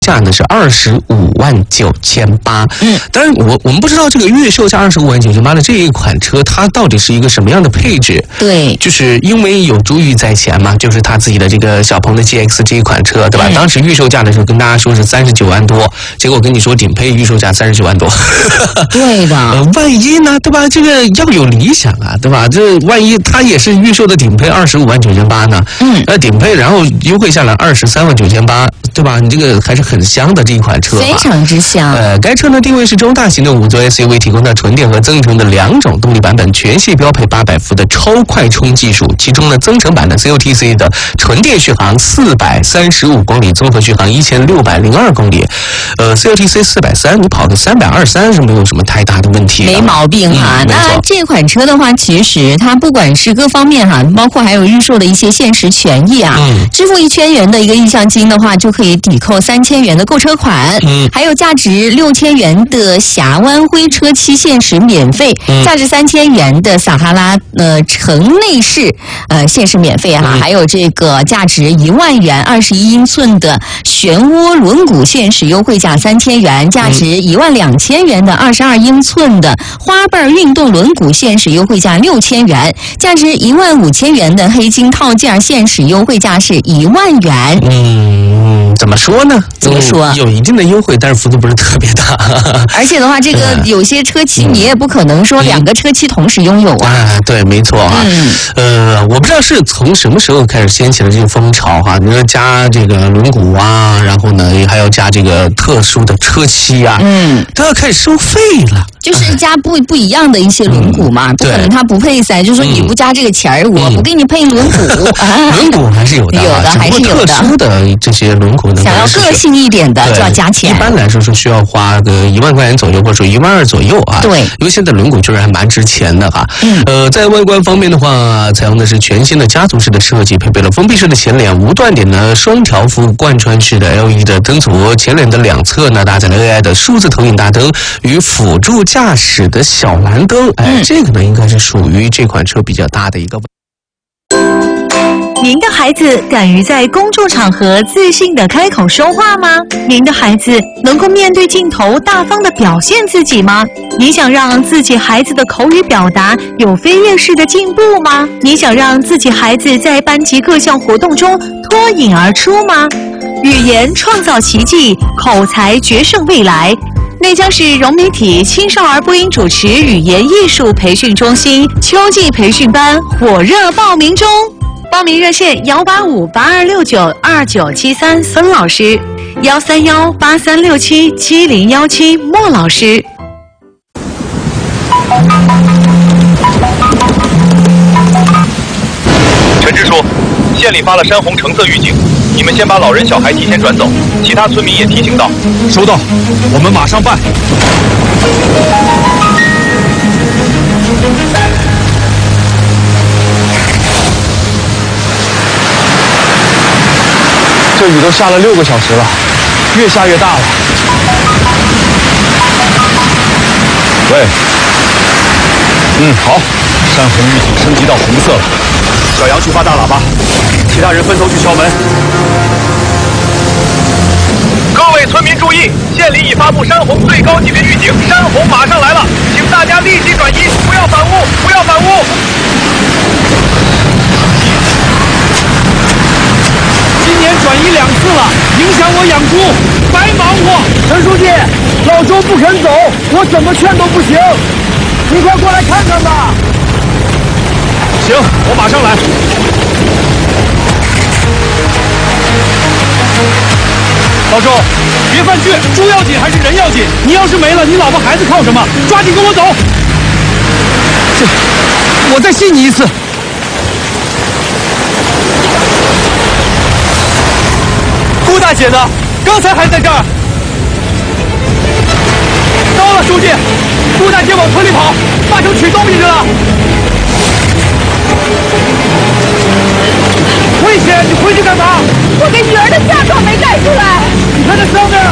价呢是25.98万。当然我们不知道这个月售价25.98万的这一款车，它到底是一个什么样的配置？ 对， 就是因为有珠玉在前嘛，就是他自己的这个小鹏的 GX 这一款车，对吧？当时预售价的时候跟大家说是39万多，结果我跟你说顶配预售价39万多。 对的。 万一呢，对吧？这个要有理想啊，对吧？这万一它也是预售的顶配25.98万呢？顶配然后优惠下来23.98万，对吧？你这个还是很香的这一款车， 非常之香。 该车呢定位是中大型的5座 SUV， 提供的纯电和增程的2种动力版本，全系标配800伏的超快充技术。其中呢，增程版的 COTC 的纯电续航435公里，综合续航1602公里。COTC 430，你跑个323是没有什么太大的问题的， 没毛病哈。那这款车的话，其实它不管是各方面哈，包括还有预售的一些限时权益啊，支付1000元的一个意向金的话，就可以抵扣3000元的购车款，还有价值6000元的峡湾灰车漆限时免费，价值3000元的撒哈拉城内饰限时免费哈，还有这个价值1万元21英寸的漩涡轮毂限时优惠价3000元，价值12000元的22英寸的花瓣运动轮毂限时优惠价6000元，价值15000元的黑金套件限时优惠价是1万元。 怎么说呢？ 怎么说？ 有一定的优惠，但是幅度不是特别大。 而且的话，这个有些车企你也不可能说2个车企同时拥有啊。 对，没错啊。我不知道是从什么时候开始掀起了这个风潮哈。你说加这个轮毂啊，然后呢还要加这个特殊的车漆啊，都要开始收费了。 就是加不一样的一些轮毂嘛，不可能它不配噻。就说你不加这个钱儿，我不给你配轮毂。 轮毂还是有的， 有的还是有的。 特殊的这些轮毂呢， 想要个性一点的就要加钱。 一般来说是需要花个1万块钱左右，或者说1万2左右啊。 对， 因为现在轮毂确实还蛮值钱的哈。在外观方面的话，采用的是全新的家族式的设计，配备了封闭式的前脸，无断点的双条幅贯穿式的 LED 的灯组，前脸的两侧呢搭载了 AI 的数字投影大灯与辅助驾驶的小蓝灯。这个呢应该是属于这款车比较大的一个。 您的孩子敢于在公众场合自信地开口说话吗？您的孩子能够面对镜头大方地表现自己吗？你想让自己孩子的口语表达有飞跃式的进步吗？你想让自己孩子在班级各项活动中脱颖而出吗？语言创造奇迹，口才决胜未来。内江市融媒体青少儿播音主持语言艺术培训中心秋季培训班火热报名中，报名热线18582692973孙老师，13183677017莫老师。 陈支书，县里发了山洪橙色预警，你们先把老人小孩提前转走，其他村民也提醒到。 收到，我们马上办。这雨都下了6个小时了，越下越大了。喂，好，山洪预警升级到红色了。小杨去发大喇叭，其他人分头去敲门。 各位村民注意，县里已发布山洪最高级别预警，山洪马上来了，请大家立即转移，不要反屋，不要反屋。 今年转移2次了，影响我养猪，白忙活。陈书记，老周不肯走，我怎么劝都不行，你快过来看看吧。行，我马上来。老周，别犯倔，猪要紧还是人要紧？你要是没了，你老婆孩子靠什么？抓紧跟我走。我再信你一次。顾大姐呢？刚才还在这儿。到了，书记，顾大姐往村里跑，八成取东西去了。危险！你回去干嘛？ 我给女儿的嫁妆没带出来。 你看这上面啊！